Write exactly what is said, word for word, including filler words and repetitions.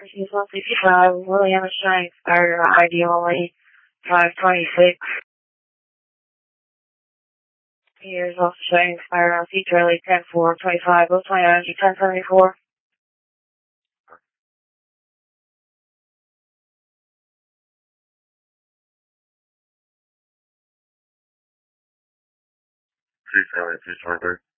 She's one fifty-five, William Strength, or ideally five twenty-six. Years off Strength, fire out, C Charlie, ten four, twenty-five, both twenty energy, ten seventy-four. three seventy, three twenty-three.